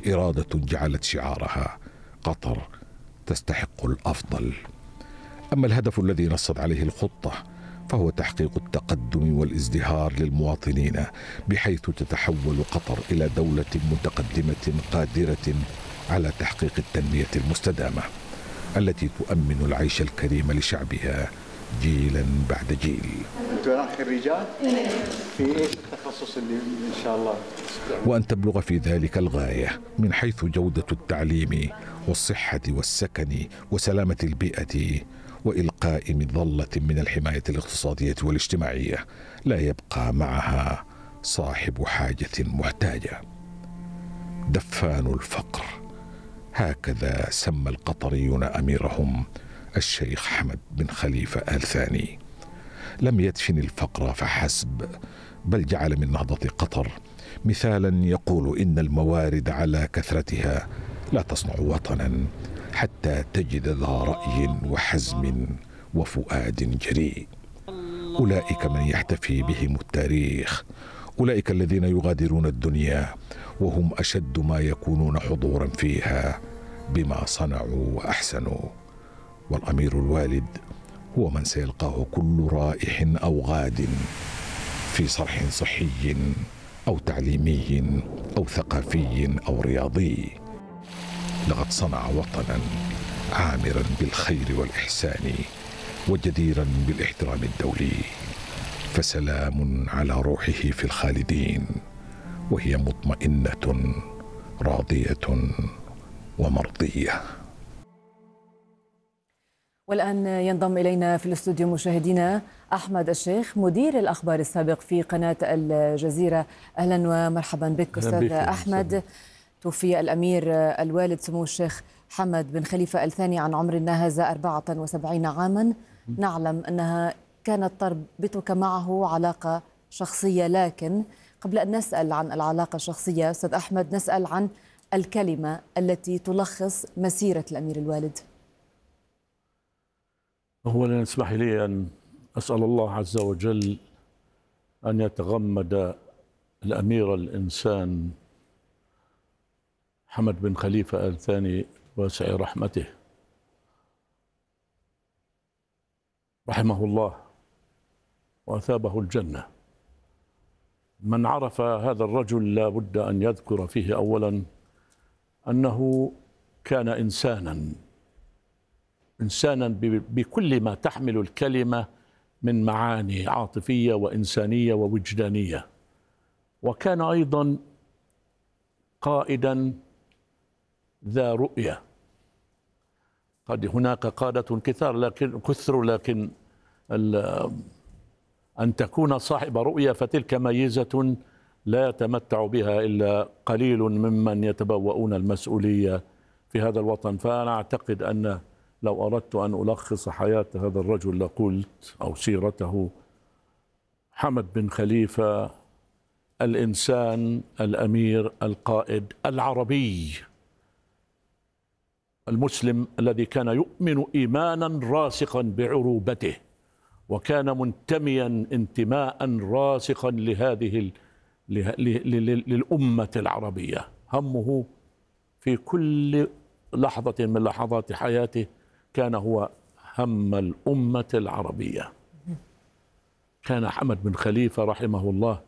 إرادة جعلت شعارها: قطر تستحق الأفضل. أما الهدف الذي نصت عليه الخطة فهو تحقيق التقدم والازدهار للمواطنين، بحيث تتحول قطر إلى دولة متقدمة قادرة على تحقيق التنمية المستدامة التي تؤمن العيش الكريم لشعبها جيلا بعد جيل. انتوا خريجات في ايش التخصص اللي ان شاء الله وأن تبلغ في ذلك الغاية من حيث جودة التعليم والصحة والسكن وسلامة البيئة، وإلقاء مظلة من الحماية الاقتصادية والاجتماعية لا يبقى معها صاحب حاجة محتاجة. دفان الفقر، هكذا سمى القطريون أميرهم الشيخ حمد بن خليفة آل ثاني. لم يدفن الفقر فحسب، بل جعل من نهضة قطر مثالا يقول إن الموارد على كثرتها لا تصنع وطنا حتى تجد ذا رأي وحزم وفؤاد جريء. أولئك من يحتفي بهم التاريخ، أولئك الذين يغادرون الدنيا وهم أشد ما يكونون حضورا فيها بما صنعوا وأحسنوا. والأمير الوالد هو من سيلقاه كل رائح أو غاد في صرح صحي أو تعليمي أو ثقافي أو رياضي. لقد صنع وطنا عامرا بالخير والإحسان وجديرا بالاحترام الدولي، فسلام على روحه في الخالدين وهي مطمئنة راضية ومرضية. والآن ينضم إلينا في الاستوديو مشاهدينا أحمد الشيخ، مدير الأخبار السابق في قناة الجزيرة. أهلا ومرحبا بك أستاذ أحمد. توفي الأمير الوالد سمو الشيخ حمد بن خليفة آل ثاني عن عمر ناهز 74 عاما. نعلم أنها كانت تربطك معه علاقة شخصية، لكن قبل أن نسأل عن العلاقة الشخصية أستاذ أحمد نسأل عن الكلمة التي تلخص مسيرة الأمير الوالد. أولا اسمح لي أن أسأل الله عز وجل أن يتغمد الأمير الإنسان حمد بن خليفة آل ثاني واسع رحمته، رحمه الله وأثابه الجنة. من عرف هذا الرجل لا بد أن يذكر فيه أولا أنه كان إنسانا بكل ما تحمل الكلمة من معاني عاطفية وإنسانية ووجدانية، وكان أيضا قائدا ذا رؤية. قد هناك قادة كثر لكن أن تكون صاحب رؤية فتلك ميزة لا يتمتع بها إلا قليل ممن يتبوؤون المسؤولية في هذا الوطن. فأنا أعتقد أن لو أردت أن ألخص حياة هذا الرجل لقلت أو سيرته: حمد بن خليفة الإنسان الأمير القائد العربي المسلم الذي كان يؤمن إيمانا راسخا بعروبته، وكان منتميا انتماء راسخا للأمة العربية. همه في كل لحظة من لحظات حياته كان هو هم الأمة العربية. كان حمد بن خليفة رحمه الله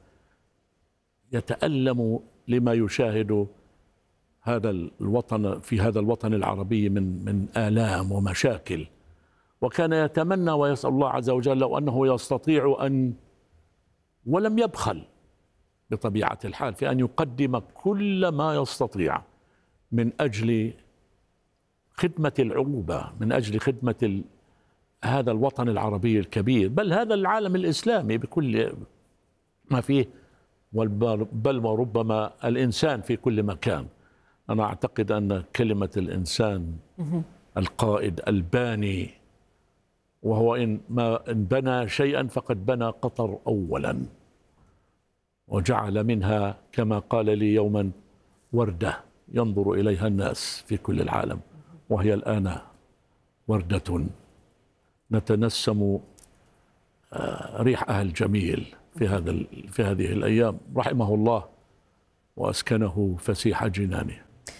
يتألم لما يشاهد هذا الوطن في هذا الوطن العربي من آلام ومشاكل، وكان يتمنى ويسأل الله عز وجل لو أنه يستطيع أن، ولم يبخل بطبيعة الحال، في أن يقدم كل ما يستطيع من أجل خدمة العروبة، من أجل خدمة هذا الوطن العربي الكبير، بل هذا العالم الإسلامي بكل ما فيه، بل وربما الإنسان في كل مكان. أنا أعتقد أن كلمة الإنسان القائد الباني، وهو إن بنى شيئا فقد بنى قطر أولا، وجعل منها كما قال لي يوما وردة ينظر إليها الناس في كل العالم، وهي الآن وردة نتنسم ريحها الجميل في هذه الأيام. رحمه الله وأسكنه فسيح جنانه.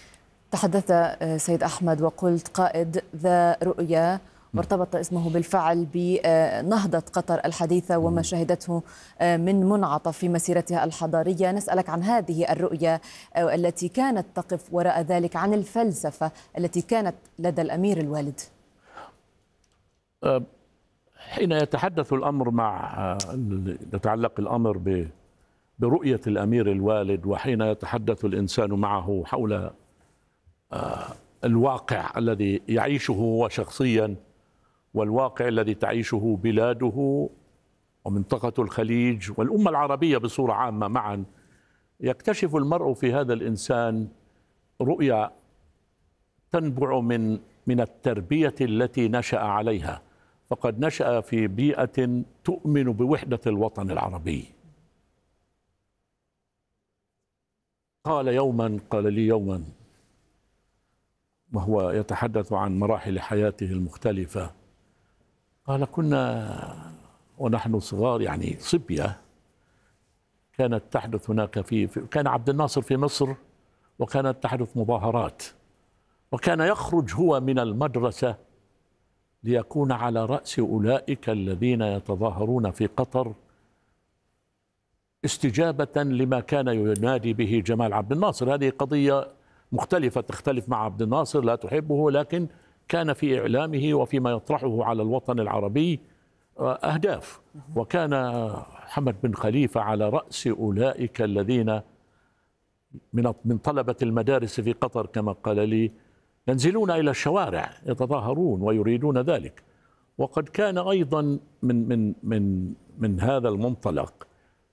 تحدثت سيد أحمد وقلت قائد ذا رؤية، وارتبط اسمه بالفعل بنهضة قطر الحديثة وما شهدته من منعطف في مسيرتها الحضارية. نسألك عن هذه الرؤية التي كانت تقف وراء ذلك، عن الفلسفة التي كانت لدى الأمير الوالد. حين يتحدث الأمر يتعلق الأمر برؤية الأمير الوالد، وحين يتحدث الإنسان معه حول الواقع الذي يعيشه هو شخصيا والواقع الذي تعيشه بلاده ومنطقة الخليج والأمة العربية بصورة عامة معا، يكتشف المرء في هذا الإنسان رؤية تنبع من التربية التي نشأ عليها. فقد نشأ في بيئة تؤمن بوحدة الوطن العربي. قال لي يوما وهو يتحدث عن مراحل حياته المختلفة، قال: كنا ونحن صغار، يعني صبية، كانت تحدث هناك كان عبد الناصر في مصر، وكانت تحدث مظاهرات، وكان يخرج هو من المدرسة ليكون على رأس أولئك الذين يتظاهرون في قطر استجابة لما كان ينادي به جمال عبد الناصر. هذه قضية مختلفة، تختلف مع عبد الناصر، لا تحبه، لكن كان في إعلامه وفيما يطرحه على الوطن العربي أهداف. وكان حمد بن خليفة على رأس أولئك الذين من طلبة المدارس في قطر كما قال لي، ينزلون إلى الشوارع يتظاهرون ويريدون ذلك. وقد كان أيضا من هذا المنطلق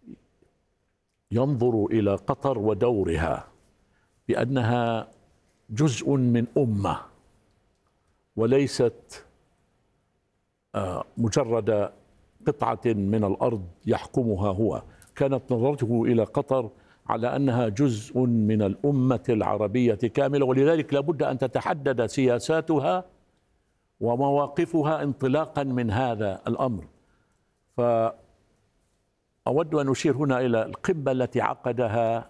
ينظر إلى قطر ودورها بأنها جزء من أمة وليست مجرد قطعة من الأرض يحكمها هو. كانت نظرته إلى قطر على أنها جزء من الأمة العربية كاملة، ولذلك لابد أن تتحدد سياساتها ومواقفها انطلاقا من هذا الأمر. فأود أن أشير هنا إلى القمة التي عقدها،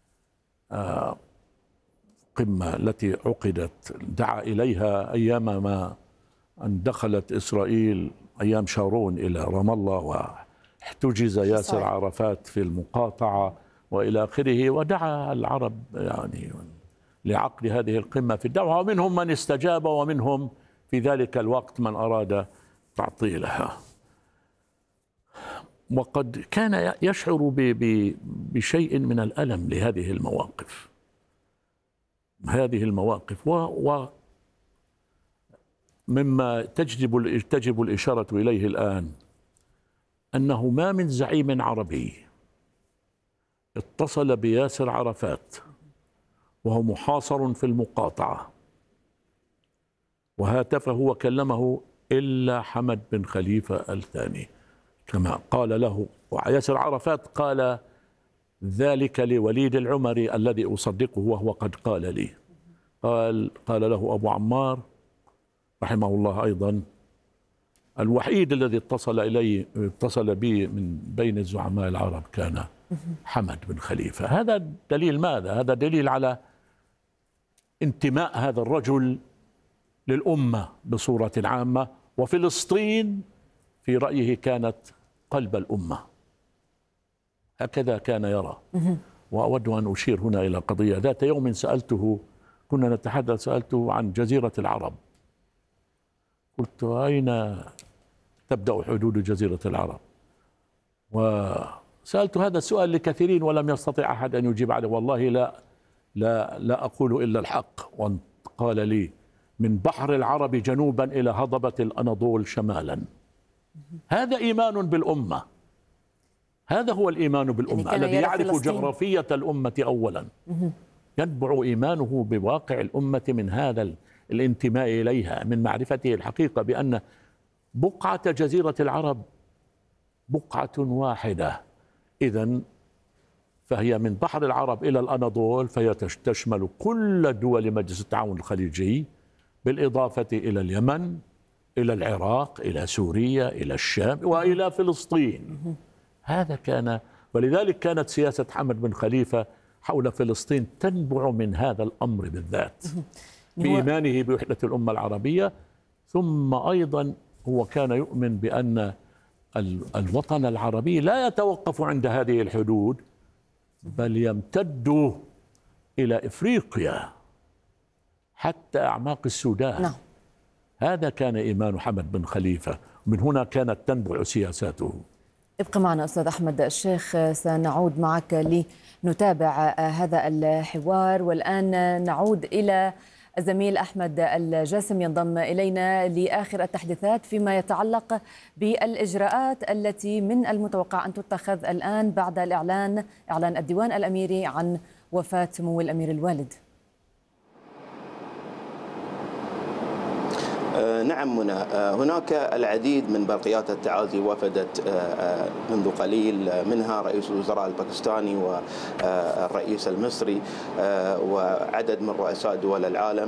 قمة التي عقدت دعا إليها أيام ما أن دخلت إسرائيل أيام شارون إلى رام الله واحتجز ياسر عرفات في المقاطعة وإلى آخره، ودعا العرب يعني لعقد هذه القمة في الدعوة، ومنهم من استجاب ومنهم في ذلك الوقت من أراد تعطيلها. وقد كان يشعر بشيء من الألم لهذه المواقف، ومما تجب الإشارة إليه الآن أنه ما من زعيم عربي اتصل بياسر عرفات وهو محاصر في المقاطعة وهاتفه وكلمه إلا حمد بن خليفة الثاني، كما قال له وياسر عرفات قال ذلك لوليد العمري الذي أصدقه وهو قد قال لي، قال له أبو عمار رحمه الله أيضا: الوحيد الذي اتصل بي من بين الزعماء العرب كان حمد بن خليفة. هذا دليل ماذا؟ هذا دليل على انتماء هذا الرجل للأمة بصورة عامة، وفلسطين في رأيه كانت قلب الأمة، هكذا كان يرى. وأود أن أشير هنا إلى قضية. ذات يوم كنا نتحدث، سألته عن جزيرة العرب، قلت: أين تبدأ حدود جزيرة العرب؟ وسألت هذا السؤال لكثيرين ولم يستطع أحد أن يجيب عليه. والله لا أقول إلا الحق. وقال لي: من بحر العرب جنوبا إلى هضبة الأناضول شمالا. هذا إيمان بالأمة، هذا هو الإيمان بالأمة، يعني الذي يعرف جغرافية الأمة أولا، ينبع إيمانه بواقع الأمة من هذا الانتماء إليها، من معرفته الحقيقة بأن بقعة جزيرة العرب بقعة واحدة. إذن فهي من بحر العرب إلى الأناضول، فهي تشمل كل دول مجلس التعاون الخليجي، بالإضافة إلى اليمن، إلى العراق، إلى سوريا، إلى الشام، وإلى فلسطين. هذا كان، ولذلك كانت سياسة حمد بن خليفة حول فلسطين تنبع من هذا الأمر بالذات، بإيمانه بوحدة الأمة العربية. ثم أيضا هو كان يؤمن بأن الوطن العربي لا يتوقف عند هذه الحدود، بل يمتد إلى إفريقيا حتى أعماق السودان. نعم. هذا كان إيمان حمد بن خليفة، ومن هنا كانت تنبع سياساته. ابقى معنا أستاذ أحمد الشيخ، سنعود معك لنتابع هذا الحوار. والآن نعود إلى الزميل أحمد الجاسم ينضم إلينا لآخر التحديثات فيما يتعلق بالإجراءات التي من المتوقع أن تتخذ الآن بعد إعلان الديوان الأميري عن وفاة سمو الأمير الوالد. نعم منى، هناك العديد من برقيات التعازي وفدت منذ قليل، منها رئيس الوزراء الباكستاني والرئيس المصري وعدد من رؤساء دول العالم،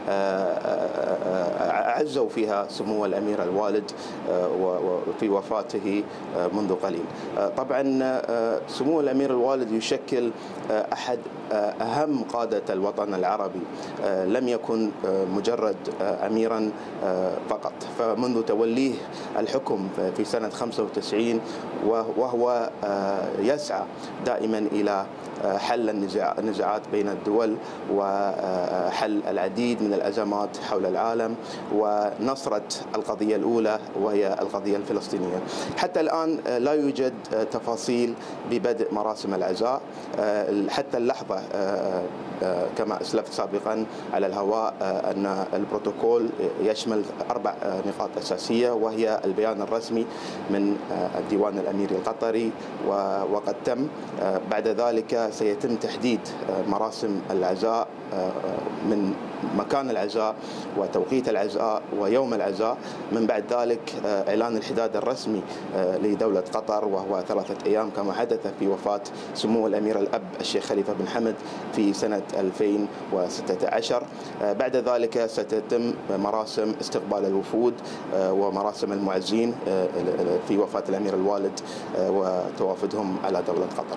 عزوا فيها سمو الأمير الوالد في وفاته منذ قليل. طبعا سمو الأمير الوالد يشكل أحد أهم قادة الوطن العربي، لم يكن مجرد أميرا فقط، فمنذ توليه الحكم في سنة 95 وهو يسعى دائما إلى حل النزاعات بين الدول وحل العديد من الأزمات حول العالم ونصرة القضية الأولى وهي القضية الفلسطينية. حتى الآن لا يوجد تفاصيل ببدء مراسم العزاء حتى اللحظة. كما أسلفت سابقا على الهواء أن البروتوكول يشمل 4 نقاط أساسية، وهي البيان الرسمي من الديوان الأميري القطري وقد تم. بعد ذلك سيتم تحديد مراسم العزاء من مكان العزاء وتوقيت العزاء ويوم العزاء. من بعد ذلك إعلان الحداد الرسمي لدولة قطر، وهو 3 أيام كما حدث في وفاة سمو الأمير الأب الشيخ خليفة بن حمد في سنة 2016. بعد ذلك ستتم مراسم استقبال الوفود ومراسم المعزين في وفاة الأمير الوالد وتوافدهم على دولة قطر.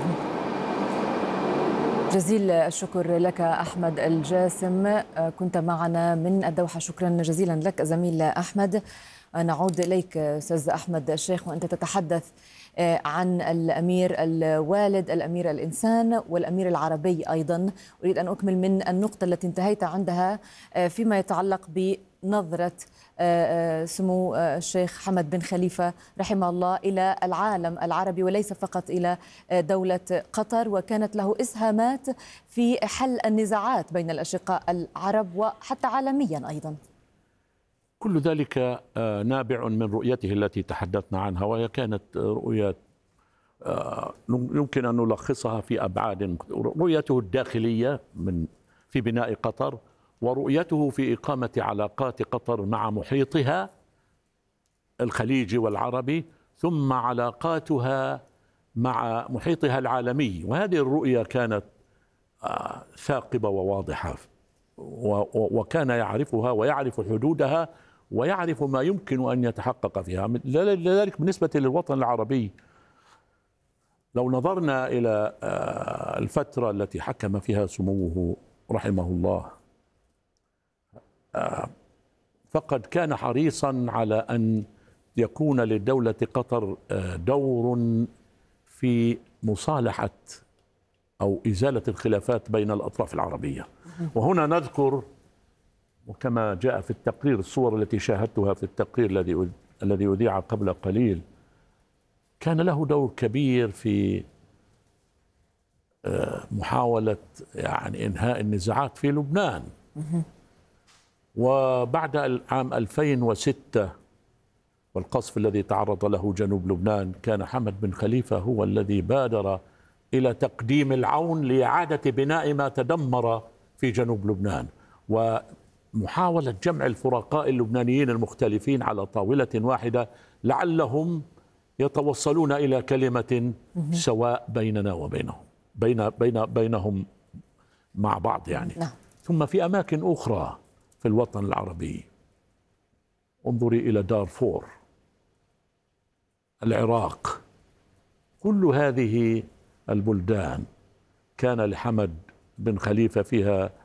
جزيل الشكر لك أحمد الجاسم، كنت معنا من الدوحة. شكرا جزيلا لك زميل أحمد. نعود إليك أستاذ أحمد الشيخ، وأنت تتحدث عن الأمير الوالد، الأمير الإنسان والأمير العربي أيضا. أريد أن أكمل من النقطة التي انتهيت عندها فيما يتعلق بنظرة سمو الشيخ حمد بن خليفة رحمه الله إلى العالم العربي وليس فقط إلى دولة قطر، وكانت له إسهامات في حل النزاعات بين الأشقاء العرب وحتى عالميا أيضا. كل ذلك نابع من رؤيته التي تحدثنا عنها، وهي كانت رؤية يمكن أن نلخصها في أبعاد: رؤيته الداخلية في بناء قطر، ورؤيته في إقامة علاقات قطر مع محيطها الخليجي والعربي، ثم علاقاتها مع محيطها العالمي. وهذه الرؤية كانت ثاقبة وواضحة، وكان يعرفها ويعرف حدودها ويعرف ما يمكن أن يتحقق فيها. لذلك بالنسبة للوطن العربي، لو نظرنا إلى الفترة التي حكم فيها سموه رحمه الله، فقد كان حريصا على أن يكون لدولة قطر دور في مصالحة أو إزالة الخلافات بين الأطراف العربية. وهنا نذكر، وكما جاء في التقرير، الصور التي شاهدتها في التقرير الذي أذيع قبل قليل، كان له دور كبير في محاولة إنهاء النزاعات في لبنان. وبعد العام 2006 والقصف الذي تعرض له جنوب لبنان، كان حمد بن خليفة هو الذي بادر إلى تقديم العون لإعادة بناء ما تدمر في جنوب لبنان، ومحاولة جمع الفرقاء اللبنانيين المختلفين على طاولة واحدة لعلهم يتوصلون إلى كلمة سواء بيننا وبينهم، بينهم مع بعض ثم في أماكن أخرى في الوطن العربي، انظري إلى دارفور، العراق، كل هذه البلدان كان لحمد بن خليفة فيها